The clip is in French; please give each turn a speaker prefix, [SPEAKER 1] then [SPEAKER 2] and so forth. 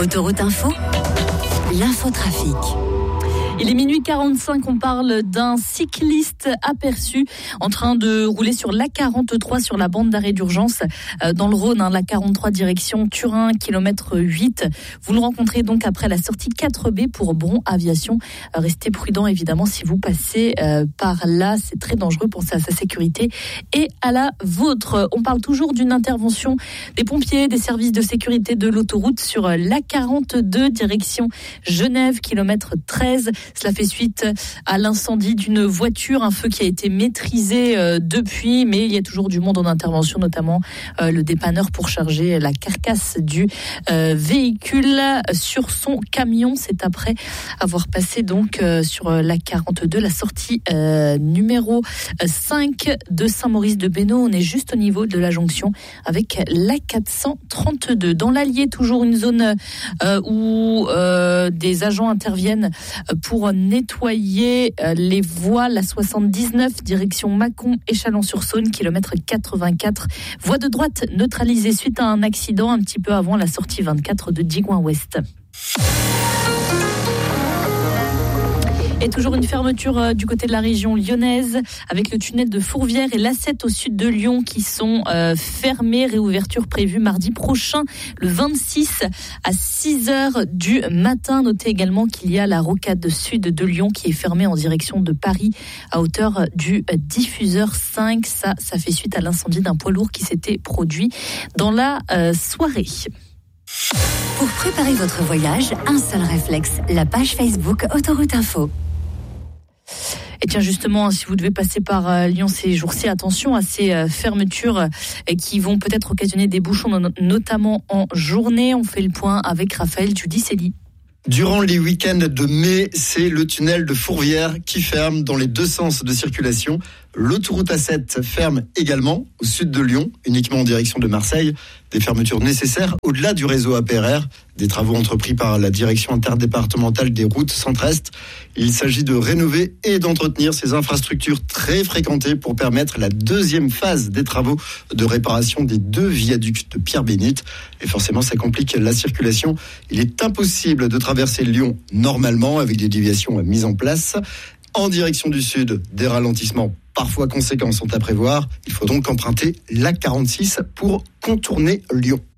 [SPEAKER 1] Autoroute Info, l'infotrafic.
[SPEAKER 2] Il est minuit 45, on parle d'un cycliste aperçu en train de rouler sur l'A43 sur la bande d'arrêt d'urgence dans le Rhône, l'A43 direction Turin, kilomètre 8. Vous le rencontrez donc après la sortie 4B pour Bron Aviation. Restez prudent évidemment si vous passez par là, c'est très dangereux, pensez à sa sécurité et à la vôtre. On parle toujours d'une intervention des pompiers, des services de sécurité de l'autoroute sur l'A42 direction Genève, kilomètre 13. Cela fait suite à l'incendie d'une voiture, un feu qui a été maîtrisé depuis, mais il y a toujours du monde en intervention, notamment le dépanneur pour charger la carcasse du véhicule sur son camion. C'est après avoir passé donc sur la 42, la sortie numéro 5 de Saint-Maurice-de-Bénaud. On est juste au niveau de la jonction avec la 432. Dans l'Allier, toujours une zone où des agents interviennent pour nettoyer les voies, la 79 direction Mâcon et Chalon-sur-Saône, kilomètre 84. Voie de droite neutralisée suite à un accident un petit peu avant la sortie 24 de Digoin-Ouest. Et toujours une fermeture du côté de la région lyonnaise avec le tunnel de Fourvière et l'A7 au sud de Lyon qui sont fermés. Réouverture prévue mardi prochain, le 26 à 6h du matin. Notez également qu'il y a la rocade sud de Lyon qui est fermée en direction de Paris à hauteur du diffuseur 5. Ça fait suite à l'incendie d'un poids lourd qui s'était produit dans la soirée.
[SPEAKER 1] Pour préparer votre voyage, un seul réflexe, la page Facebook Autoroute Info.
[SPEAKER 2] Et tiens justement, si vous devez passer par Lyon ces jours-ci, attention à ces fermetures qui vont peut-être occasionner des bouchons, notamment en journée. On fait le point avec Raphaël Giudicelli.
[SPEAKER 3] Durant les week-ends de mai, c'est le tunnel de Fourvière qui ferme dans les deux sens de circulation. L'autoroute A7 ferme également au sud de Lyon, uniquement en direction de Marseille. Des fermetures nécessaires au-delà du réseau APRR, des travaux entrepris par la direction interdépartementale des routes centre-est. Il s'agit de rénover et d'entretenir ces infrastructures très fréquentées pour permettre la deuxième phase des travaux de réparation des deux viaducs de Pierre-Bénite. Et forcément, ça complique la circulation. Il est impossible de traverser Lyon normalement avec des déviations mises en place. En direction du sud, des ralentissements parfois conséquents sont à prévoir. Il faut donc emprunter l'A46 pour contourner Lyon.